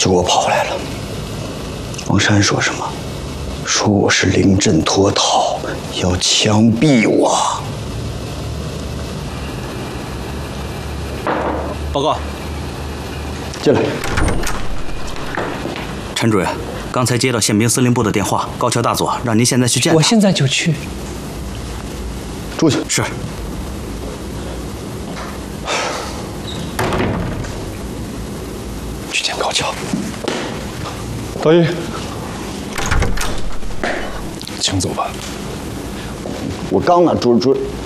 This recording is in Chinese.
就给我跑来了。王山说什么？说我是临阵脱逃，要枪毙我。 报告， 进来。 陈主任，刚才接到宪兵司令部的电话，高桥大佐让您现在去见他。 我现在就去。 出去。 是。 去见高桥。 导演，请走吧。 我刚呢，主任。